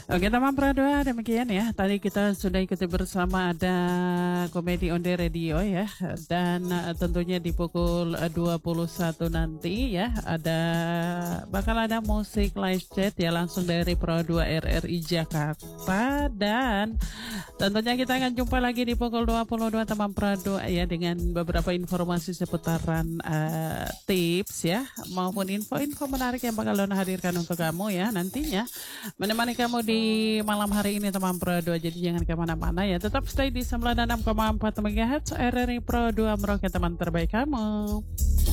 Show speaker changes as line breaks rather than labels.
Oke teman Pradua, demikian ya. Tadi kita sudah ikuti bersama ada komedi on the radio ya. Dan tentunya di pukul 21 nanti ya bakal ada musik live chat ya langsung dari Pro 2 RRI Jakarta. Dan tentunya kita akan jumpa lagi di pukul 22 teman Pradua ya dengan beberapa informasi seputaran tips ya maupun info-info menarik yang bakal Dona hadirkan untuk kamu ya nantinya menemani kamu di malam hari ini teman Pro 2. Jadi jangan kemana-mana ya, tetap stay di 96,4 MHz RRI Pro 2 meroket teman terbaik kamu.